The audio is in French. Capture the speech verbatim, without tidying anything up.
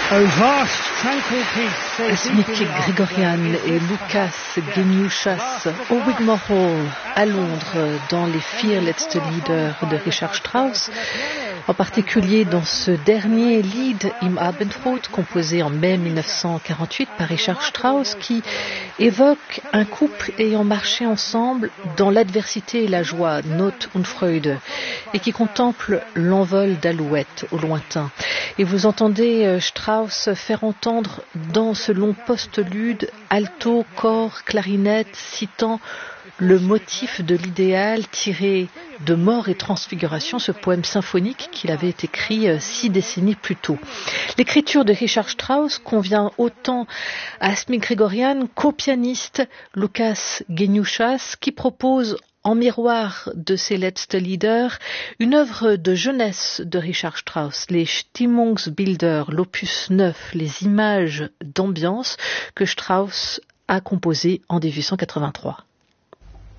Smith Gregorian et Lucas Geniushas au Wigmore Hall à Londres dans les Vier letzte Lieder de Richard Strauss, en particulier dans ce dernier Lied im Abendrot composé en mai mille neuf cent quarante-huit par Richard Strauss, qui évoque un couple ayant marché ensemble dans l'adversité et la joie, Not und Freude, et qui contemple l'envol d'alouettes au lointain. Et vous entendez Strauss faire entendre dans ce long postlude alto, cor, clarinette, citant le motif de l'idéal tiré de Mort et Transfiguration, ce poème symphonique qu'il avait écrit six décennies plus tôt. L'écriture de Richard Strauss convient autant à Smith Gregorian qu'au pianiste Lucas Geniushas, qui propose en miroir de ses letzte Lieder, une œuvre de jeunesse de Richard Strauss, les Stimmungsbilder, l'opus neuf, les images d'ambiance que Strauss a composé en mille huit cent quatre-vingt-trois.